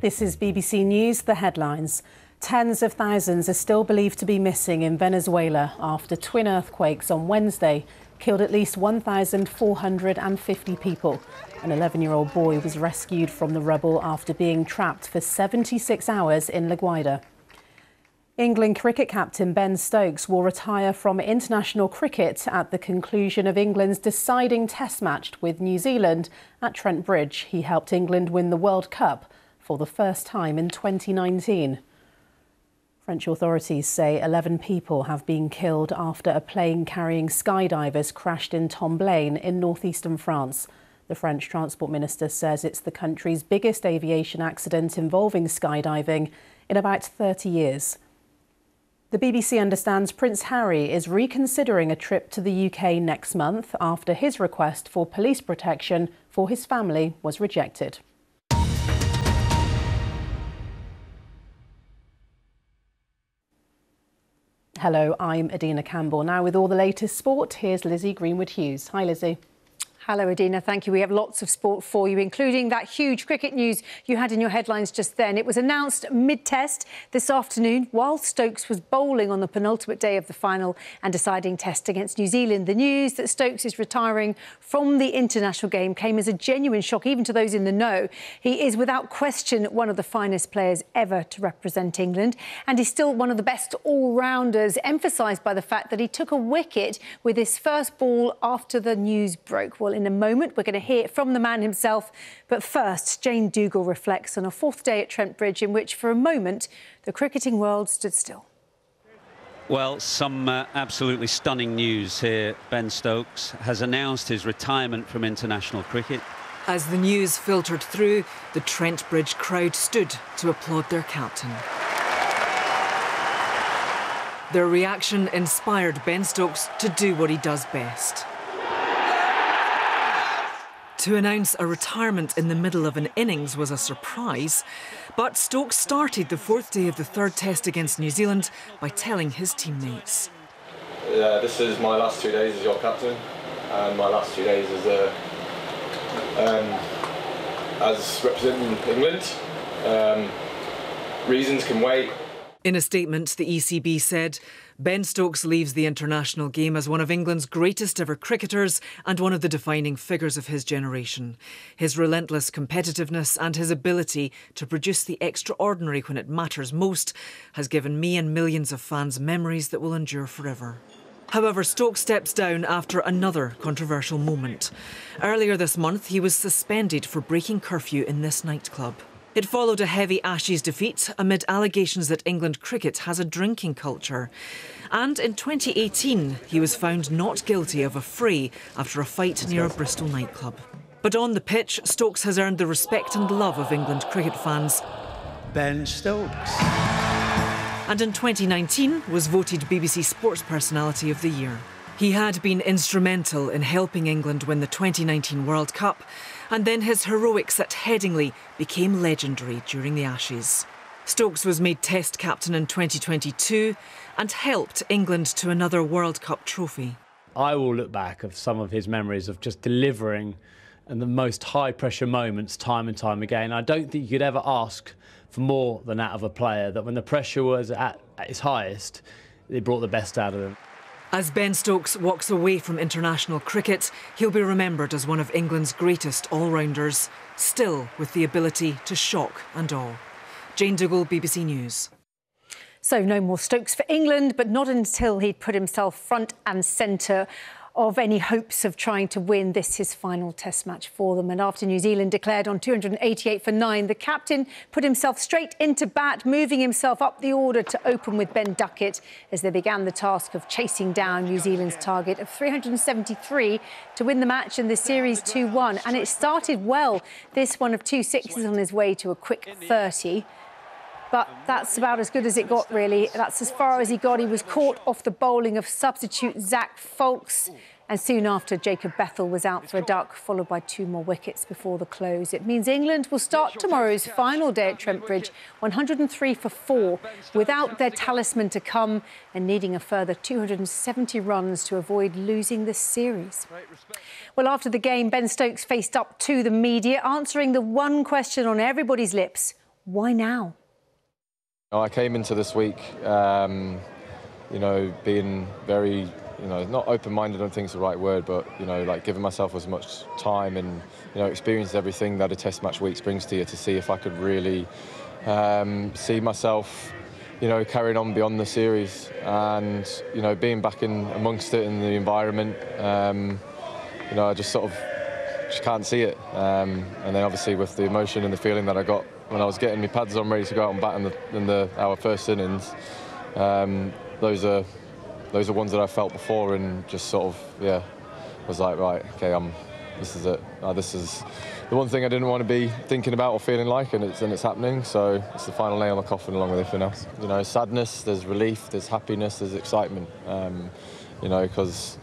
This is BBC News, the headlines. Tens of thousands are still believed to be missing in Venezuela after twin earthquakes on Wednesday killed at least 1,450 people. An 11-year-old boy was rescued from the rubble after being trapped for 76 hours in La Guaira. England cricket captain Ben Stokes will retire from international cricket at the conclusion of England's deciding test match with New Zealand at Trent Bridge. He helped England win the World Cup for the first time in 2019. French authorities say 11 people have been killed after a plane carrying skydivers crashed in Tomblaine in northeastern France. The French Transport Minister says it's the country's biggest aviation accident involving skydiving in about 30 years. The BBC understands Prince Harry is reconsidering a trip to the UK next month after his request for police protection for his family was rejected. Hello, I'm Adina Campbell. Now with all the latest sport, here's Lizzie Greenwood-Hughes. Hi, Lizzie. Hello, Adina. Thank you. We have lots of sport for you, including that huge cricket news you had in your headlines just then. It was announced mid-test this afternoon while Stokes was bowling on the penultimate day of the final and deciding test against New Zealand. The news that Stokes is retiring from the international game came as a genuine shock, even to those in the know. He is without question one of the finest players ever to represent England, and he's still one of the best all-rounders, emphasised by the fact that he took a wicket with his first ball after the news broke. Well, in a moment, we're going to hear from the man himself. But first, Jane Dougal reflects on a fourth day at Trent Bridge in which, for a moment, the cricketing world stood still. Well, some absolutely stunning news here. Ben Stokes has announced his retirement from international cricket. As the news filtered through, the Trent Bridge crowd stood to applaud their captain. Their reaction inspired Ben Stokes to do what he does best. To announce a retirement in the middle of an innings was a surprise, but Stokes started the fourth day of the third test against New Zealand by telling his teammates. This is my last 2 days as your captain, and my last 2 days as representing England. Reasons can wait. In a statement, the ECB said, Ben Stokes leaves the international game as one of England's greatest ever cricketers and one of the defining figures of his generation. His relentless competitiveness and his ability to produce the extraordinary when it matters most has given me and millions of fans memories that will endure forever. However, Stokes steps down after another controversial moment. Earlier this month, he was suspended for breaking curfew in this nightclub. It followed a heavy Ashes defeat amid allegations that England cricket has a drinking culture. And in 2018, he was found not guilty of a fray after a fight near a Bristol nightclub. But on the pitch, Stokes has earned the respect and love of England cricket fans. Ben Stokes. And in 2019 was voted BBC Sports Personality of the Year. He had been instrumental in helping England win the 2019 World Cup, and then his heroics at Headingley became legendary during the Ashes. Stokes was made Test captain in 2022 and helped England to another World Cup trophy. I will look back at some of his memories of just delivering in the most high-pressure moments time and time again. I don't think you could ever ask for more than that of a player, that when the pressure was at its highest, they brought the best out of them. As Ben Stokes walks away from international cricket, he'll be remembered as one of England's greatest all-rounders, still with the ability to shock and awe. Jane Dougal, BBC News. So no more Stokes for England, but not until he'd put himself front and centre of any hopes of trying to win this his final test match for them. And after New Zealand declared on 288 for 9, the captain put himself straight into bat, moving himself up the order to open with Ben Duckett as they began the task of chasing down New Zealand's target of 373 to win the match in the series 2-1. And it started well. This one of 2 sixes on his way to a quick 30. But that's about as good as it got, really. That's as far as he got. He was caught off the bowling of substitute Zach Folks. And soon after, Jacob Bethel was out for a duck, followed by 2 more wickets before the close. It means England will start tomorrow's final day at Trent Bridge 103 for 4, without their talisman to come and needing a further 270 runs to avoid losing the series. Well, after the game, Ben Stokes faced up to the media, answering the one question on everybody's lips: Why now? I came into this week, being very, not open-minded, I don't think it's the right word, but, like giving myself as much time and, experience everything that a Test match week brings to you to see if I could really see myself, carrying on beyond the series and, being back in amongst it in the environment, I just sort of can't see it. And then obviously with the emotion and the feeling that I got when I was getting my pads on ready to go out and bat in our first innings, those are ones that I felt before and just sort of, was like, right, okay, this is it. This is the one thing I didn't want to be thinking about or feeling like, and it's happening. So it's the final nail in the coffin along with everything else. Sadness, there's relief, there's happiness, there's excitement. Because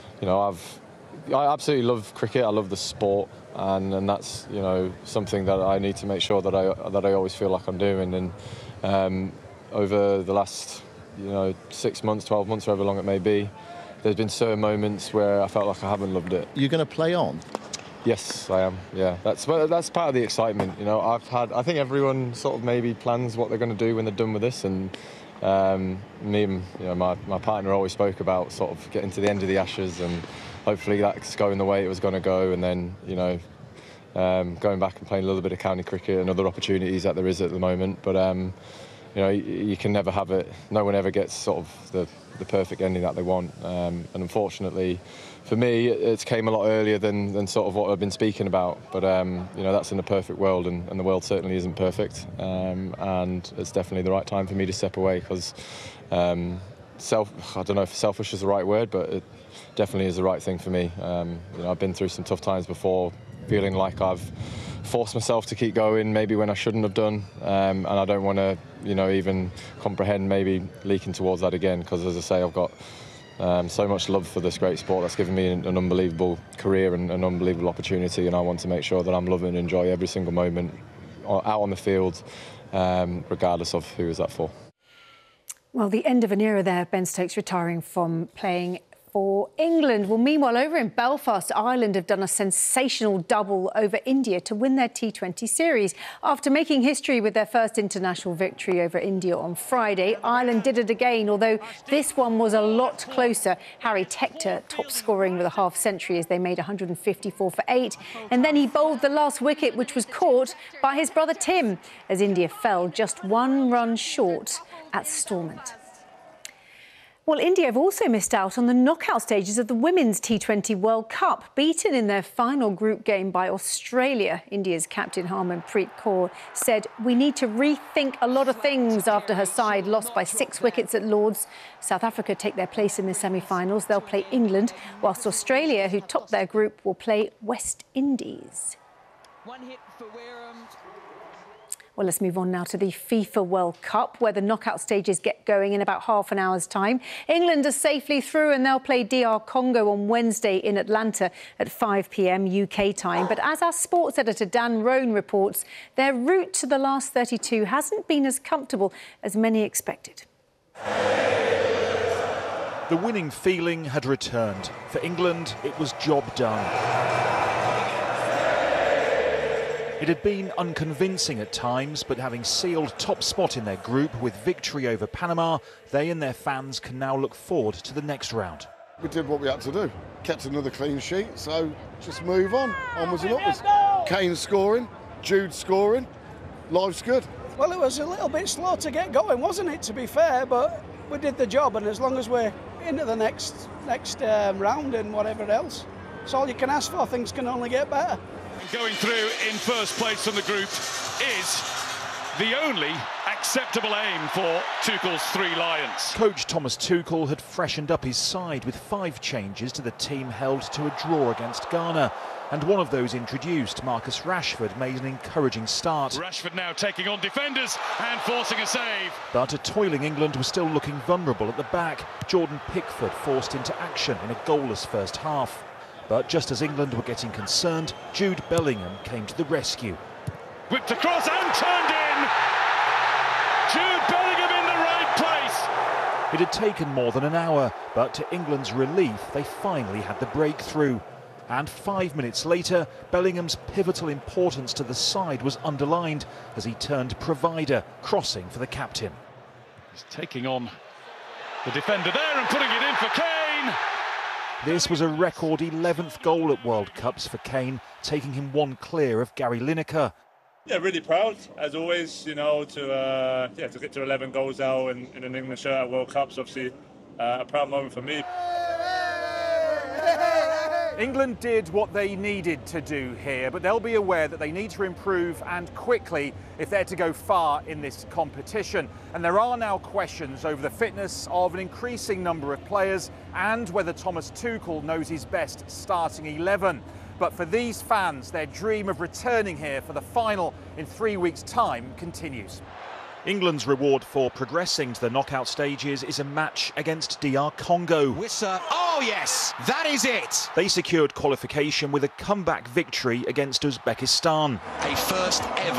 I absolutely love cricket. I love the sport, and that's something that I need to make sure that I always feel like I'm doing. And over the last 6 months, 12 months, however long it may be, there's been certain moments where I felt like I haven't loved it. You're going to play on? Yes, I am. Yeah, that's part of the excitement. I think everyone sort of maybe plans what they're going to do when they're done with this, and me and my partner always spoke about sort of getting to the end of the Ashes, and hopefully that's going the way it was going to go, and then going back and playing a little bit of county cricket and other opportunities that there is at the moment. But you can never have it. No one ever gets sort of the perfect ending that they want, and unfortunately for me it came a lot earlier than sort of what I've been speaking about. But that's in the perfect world, and the world certainly isn't perfect, and it's definitely the right time for me to step away, because I don't know if selfish is the right word, but it definitely is the right thing for me. I've been through some tough times before, feeling like I've forced myself to keep going maybe when I shouldn't have done, and I don't want to even comprehend maybe leaking towards that again, because as I say, I've got so much love for this great sport that's given me an unbelievable career and an unbelievable opportunity, and I want to make sure that I'm loving and enjoy every single moment out on the field, regardless of who is that for. Well, the end of an era there, Ben Stokes retiring from playing for England. Well, meanwhile, over in Belfast, Ireland have done a sensational double over India to win their T20 series. After making history with their first international victory over India on Friday, Ireland did it again, although this one was a lot closer. Harry Tector top scoring with a half century as they made 154 for 8. And then he bowled the last wicket, which was caught by his brother Tim, as India fell just 1 run short at Stormont. Well, India have also missed out on the knockout stages of the Women's T20 World Cup, beaten in their final group game by Australia. India's captain Harmanpreet Kaur said, "We need to rethink a lot of things," after her side lost by 6 wickets at Lord's. South Africa take their place in the semi-finals. They'll play England, whilst Australia, who topped their group, will play West Indies. One hit for Wareham. Well, let's move on now to the FIFA World Cup, where the knockout stages get going in about half an hour's time. England are safely through, and they'll play DR Congo on Wednesday in Atlanta at 5 p.m. UK time. But as our sports editor Dan Roan reports, their route to the last 32 hasn't been as comfortable as many expected. The winning feeling had returned. For England, it was job done. It had been unconvincing at times, but having sealed top spot in their group with victory over Panama, they and their fans can now look forward to the next round. We did what we had to do, kept another clean sheet, so just move on, onwards and upwards. Kane scoring, Jude scoring, life's good. Well, it was a little bit slow to get going, wasn't it, to be fair, but we did the job, and as long as we're into the next round and whatever else, it's all you can ask for. Things can only get better. Going through in first place from the group is the only acceptable aim for Tuchel's 3 Lions. Coach Thomas Tuchel had freshened up his side with 5 changes to the team held to a draw against Ghana. And one of those introduced, Marcus Rashford, made an encouraging start. Rashford now taking on defenders and forcing a save. But a toiling England was still looking vulnerable at the back. Jordan Pickford forced into action in a goalless first half. But just as England were getting concerned, Jude Bellingham came to the rescue. Whipped across and turned in! Jude Bellingham in the right place! It had taken more than an hour, but to England's relief, they finally had the breakthrough. And 5 minutes later, Bellingham's pivotal importance to the side was underlined as he turned provider, crossing for the captain. He's taking on the defender there and putting it in for Kane. This was a record 11th goal at World Cups for Kane, taking him one clear of Gary Lineker. Yeah, really proud, as always, you know, to get to 11 goals now in an England shirt at World Cups. Obviously, a proud moment for me. England did what they needed to do here, but they'll be aware that they need to improve and quickly if they're to go far in this competition. And there are now questions over the fitness of an increasing number of players and whether Thomas Tuchel knows his best starting 11. But for these fans, their dream of returning here for the final in 3 weeks' time continues. England's reward for progressing to the knockout stages is a match against DR Congo. Wissa, oh yes, that is it! They secured qualification with a comeback victory against Uzbekistan. A first ever